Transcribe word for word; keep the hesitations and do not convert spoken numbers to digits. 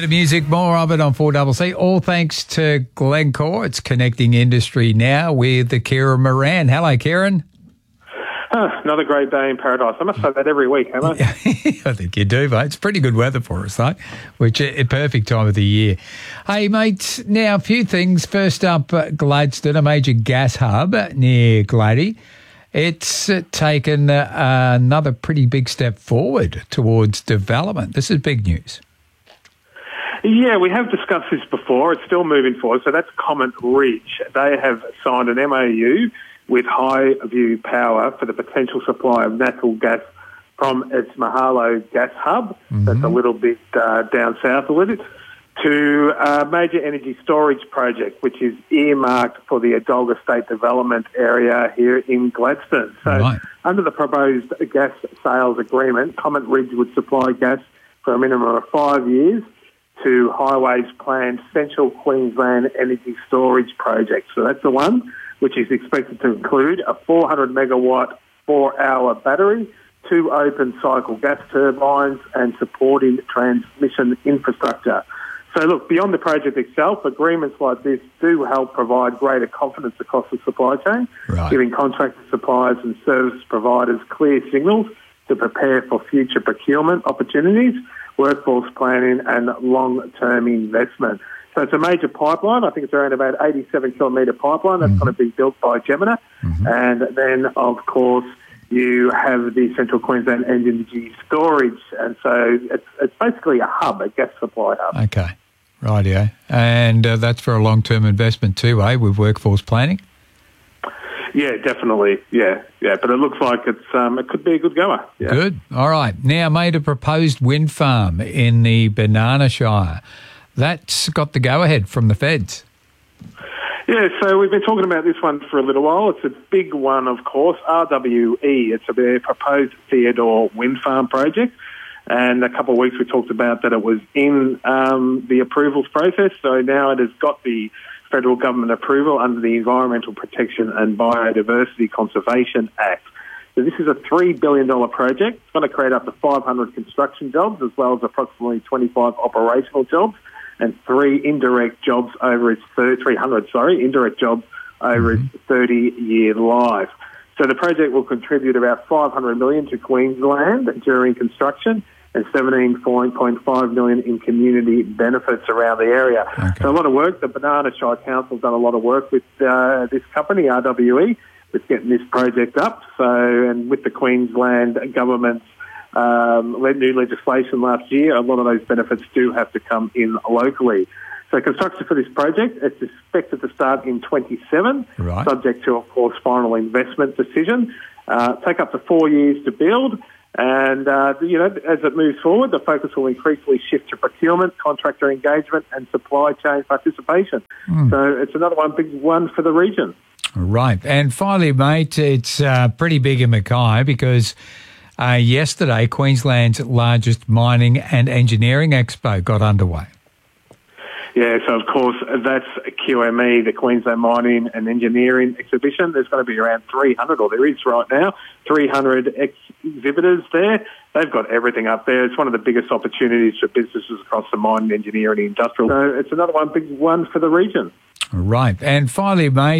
of music, more of it on four C C. All thanks to Glencore. It's connecting industry now with the Kieran Moran. Hello, Kieran. Oh, another great day in paradise. I must say that every week, haven't I? I think you do, mate. It's pretty good weather for us, though, which is a perfect time of the year. Hey, mate, now a few things. First up, uh, Gladstone, a major gas hub near Glady. It's uh, taken uh, another pretty big step forward towards development. This is big news. Yeah, we have discussed this before. It's still moving forward. So that's Comet Ridge. They have signed an M O U with Highview Power for the potential supply of natural gas from its Mahalo gas hub, mm-hmm. that's a little bit uh, down south of it, to a major energy storage project, which is earmarked for the Adolga State Development Area here in Gladstone. So right. under the proposed gas sales agreement, Comet Ridge would supply gas for a minimum of five years to Highways planned Central Queensland Energy Storage Project. So that's the one which is expected to include a four hundred megawatt, four-hour battery, two open-cycle gas turbines and supporting transmission infrastructure. So, look, beyond the project itself, agreements like this do help provide greater confidence across the supply chain, right. giving contractor suppliers and service providers clear signals to prepare for future procurement opportunities, workforce planning and long-term investment. So it's a major pipeline. I think it's around about eighty-seven kilometre pipeline that's mm-hmm. going to be built by Gemina. Mm-hmm. And then, of course, you have the Central Queensland Energy Storage. And so it's, it's basically a hub, a gas supply hub. Okay, rightio. And uh, that's for a long-term investment too, eh, with workforce planning? Yeah, definitely. Yeah, yeah. But it looks like it's um, it could be a good goer. Yeah. Good. All right. Now, made a proposed wind farm in the Banana Shire. That's got the go-ahead from the feds. Yeah, so we've been talking about this one for a little while. It's a big one, of course, R W E. It's a proposed Theodore wind farm project. And a couple of weeks we talked about that it was in um, the approvals process. So now it has got the federal government approval under the Environmental Protection and Biodiversity Conservation Act. So this is a three billion dollars project. It's going to create up to five hundred construction jobs as well as approximately twenty-five operational jobs and three indirect jobs over its thirty, three hundred, sorry, indirect jobs over mm-hmm. its thirty-year life. So the project will contribute about five hundred million dollars to Queensland during construction and seventeen point five million dollars in community benefits around the area. Okay. So a lot of work. The Banana Shire Council has done a lot of work with uh, this company, R W E, with getting this project up. So, and with the Queensland government's um, new legislation last year, a lot of those benefits do have to come in locally. So construction for this project is expected to start in twenty-seven, right. subject to, of course, final investment decision. Uh, take up to four years to build. And, uh, you know, as it moves forward, the focus will increasingly shift to procurement, contractor engagement and supply chain participation. Mm. So it's another one, big one for the region. Right. And finally, mate, it's uh, pretty big in Mackay because uh, yesterday Queensland's largest mining and engineering expo got underway. Yeah, so of course that's Q M E, the Queensland Mining and Engineering Exhibition. There's going to be around three hundred, or there is right now, three hundred exhibitors there. They've got everything up there. It's one of the biggest opportunities for businesses across the mining, engineering, industrial. So it's another one, big one for the region. Right. And finally, mate,